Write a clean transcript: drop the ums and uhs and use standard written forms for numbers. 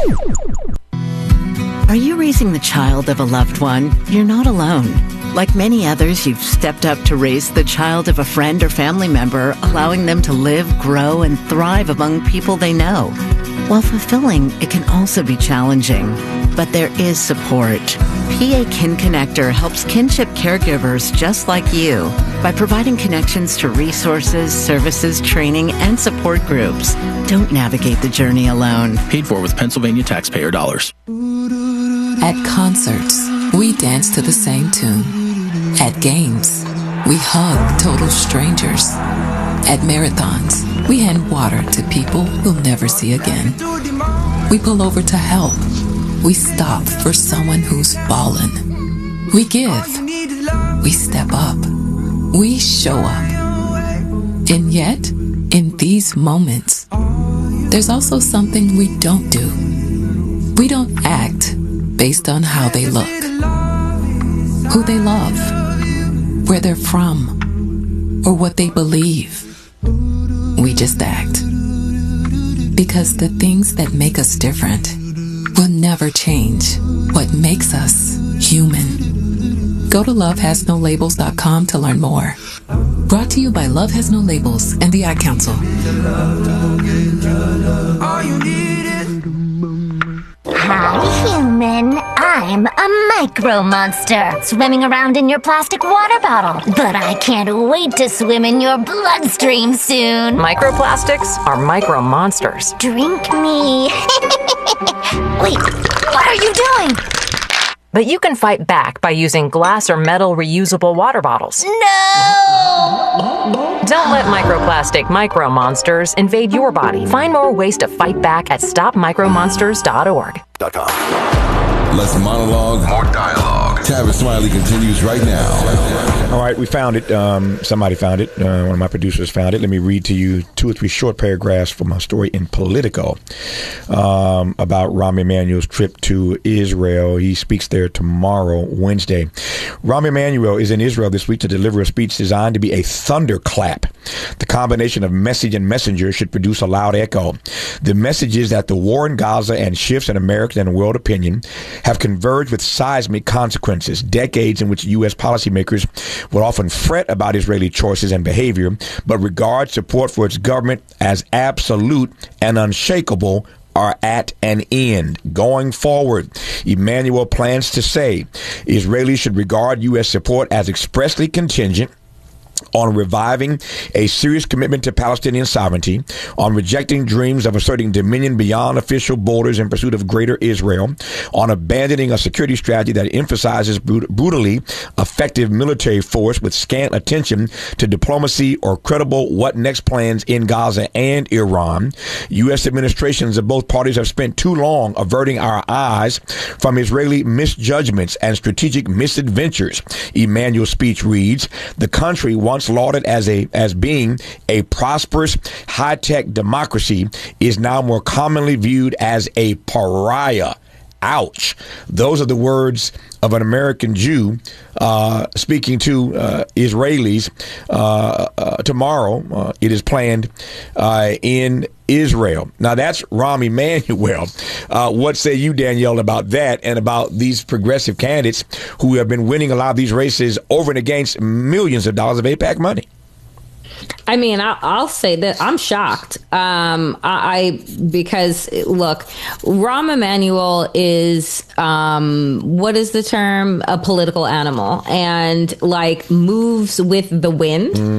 Are you raising the child of a loved one? You're not alone. Like many others, you've stepped up to raise the child of a friend or family member, allowing them to live, grow, and thrive among people they know. While fulfilling, it can also be challenging. But there is support. PA Kin Connector helps kinship caregivers just like you by providing connections to resources, services, training, and support groups. Don't navigate the journey alone. Paid for with Pennsylvania taxpayer dollars. At concerts, we dance to the same tune. At games, we hug total strangers. At marathons, we hand water to people we'll never see again. We pull over to help. We stop for someone who's fallen. We give. We step up. We show up. And yet, in these moments, there's also something we don't do. We don't act based on how they look, who they love, where they're from, or what they believe. We just act. Because the things that make us different will never change what makes us human. Go to lovehasnolabels.com to learn more. Brought to you by Love Has No Labels and the Ad Council. Hi, human. I'm a micro monster, swimming around in your plastic water bottle. But I can't wait to swim in your bloodstream soon. Microplastics are micro monsters. Drink me. Wait, what are you doing? But you can fight back by using glass or metal reusable water bottles. No! Don't let microplastic micro monsters invade your body. Find more ways to fight back at stopmicromonsters.org. Less monologue, more dialogue. Tavis Smiley continues right now. All right, we found it. Somebody found it. One of my producers found it. Let me read to you 2 or 3 short paragraphs from a story in Politico about Rahm Emanuel's trip to Israel. He speaks there tomorrow, Wednesday. Rahm Emanuel is in Israel this week to deliver a speech designed to be a thunderclap. The combination of message and messenger should produce a loud echo. The message is that the war in Gaza and shifts in American and world opinion have converged with seismic consequences, decades in which U.S. policymakers would often fret about Israeli choices and behavior, but regard support for its government as absolute and unshakable are at an end. Going forward, Emanuel plans to say Israelis should regard U.S. support as expressly contingent on reviving a serious commitment to Palestinian sovereignty, on rejecting dreams of asserting dominion beyond official borders in pursuit of greater Israel, on abandoning a security strategy that emphasizes brutally effective military force with scant attention to diplomacy or credible what next plans in Gaza and Iran. U.S. administrations of both parties have spent too long averting our eyes from Israeli misjudgments and strategic misadventures. Emanuel's speech reads, the country once lauded as being a prosperous, high-tech democracy is now more commonly viewed as a pariah. Ouch. Those are the words of an American Jew speaking to Israelis tomorrow. It is planned in Israel. Now, that's Rahm Emanuel. What say you, Danielle, about that and about these progressive candidates who have been winning a lot of these races over and against millions of dollars of AIPAC money? I mean, I'll say that I'm shocked. Because look, Rahm Emanuel is what is the term? A political animal, and like moves with the wind.